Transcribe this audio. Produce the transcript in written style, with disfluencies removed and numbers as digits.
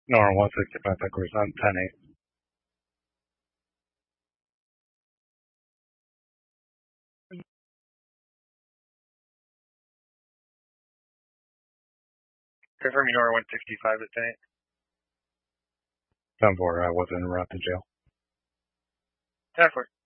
Nor 165 that goes on 10-8. 10-4, I wasn't around to jail. 10-4.